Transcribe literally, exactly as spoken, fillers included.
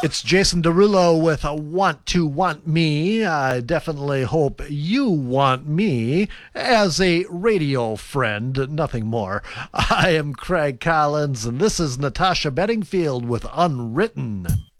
It's Jason Derulo with a Want to Want Me. I definitely hope you want me as a radio friend, nothing more. I am Craig Collins, and this is Natasha Bedingfield with Unwritten.